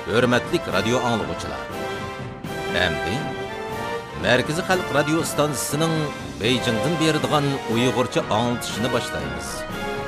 Hürmetlik radyo anlıqçılar. Endi Merkezi Xalq Radio stansiyasining Beijingdan beradigan Uyg'urcha anglitishini boshlaymiz.